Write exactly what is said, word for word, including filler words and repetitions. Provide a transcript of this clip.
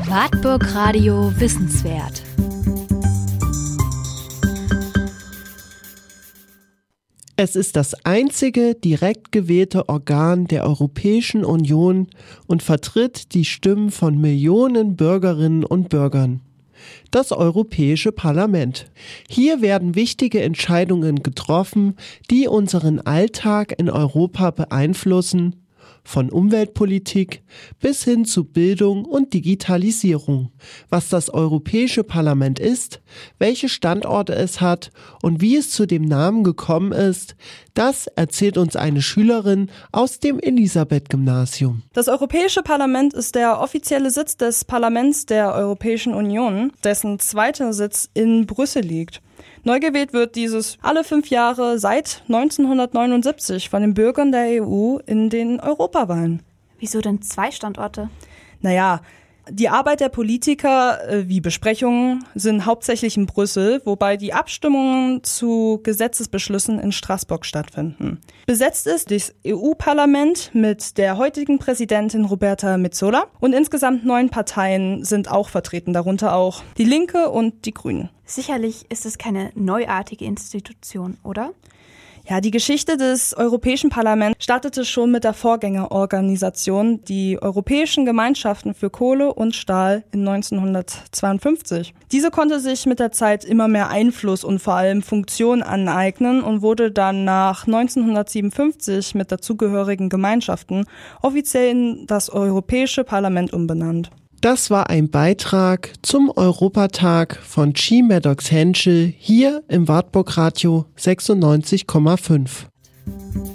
Wartburg Radio Wissenswert. Es ist das einzige direkt gewählte Organ der Europäischen Union und vertritt die Stimmen von Millionen Bürgerinnen und Bürgern. Das Europäische Parlament. Hier werden wichtige Entscheidungen getroffen, die unseren Alltag in Europa beeinflussen, von Umweltpolitik bis hin zu Bildung und Digitalisierung. Was das Europäische Parlament ist, welche Standorte es hat und wie es zu dem Namen gekommen ist, das erzählt uns eine Schülerin aus dem Elisabeth-Gymnasium. Das Europäische Parlament ist der offizielle Sitz des Parlaments der Europäischen Union, dessen zweiter Sitz in Brüssel liegt. Neu gewählt wird dieses alle fünf Jahre seit neunzehnhundertneunundsiebzig von den Bürgern der E U in den Europawahlen. Wieso denn zwei Standorte? Naja, die Arbeit der Politiker wie Besprechungen sind hauptsächlich in Brüssel, wobei die Abstimmungen zu Gesetzesbeschlüssen in Straßburg stattfinden. Besetzt ist das E U-Parlament mit der heutigen Präsidentin Roberta Metsola und insgesamt neun Parteien sind auch vertreten, darunter auch die Linke und die Grünen. Sicherlich ist es keine neuartige Institution, oder? Ja, die Geschichte des Europäischen Parlaments startete schon mit der Vorgängerorganisation, die Europäischen Gemeinschaften für Kohle und Stahl in neunzehnhundertzweiundfünfzig. Diese konnte sich mit der Zeit immer mehr Einfluss und vor allem Funktion aneignen und wurde dann nach neunzehnhundertsiebenundfünfzig mit dazugehörigen Gemeinschaften offiziell in das Europäische Parlament umbenannt. Das war ein Beitrag zum Europatag von Chi Maddox Henschel hier im Wartburg Radio sechsundneunzig Komma fünf.